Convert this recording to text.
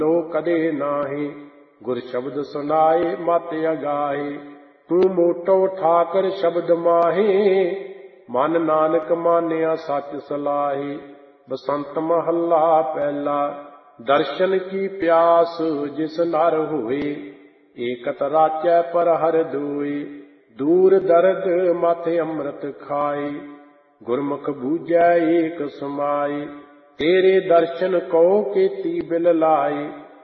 लो कदे नाहि। गुर शब्द सुनाए मत अगाहे। तू मोटो ठाकर शब्द माहे। मन नानक मानिया सच सलाहे। बसंत महला पहला। दर्शन की प्यास जिस नर होए। एकत राचै पर हर दोए। दूर दर्द मथ अमृत खाए। गुरमुख बूझै एक समाए। तेरे दर्शन को केती बिल लाए।